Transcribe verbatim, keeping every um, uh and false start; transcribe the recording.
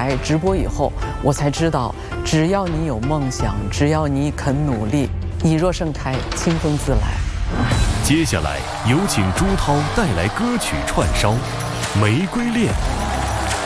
台直播以后，我才知道，只要你有梦想，只要你肯努力，以若盛开，清风自来。 接下来有请朱涛带来歌曲串烧《玫瑰恋》。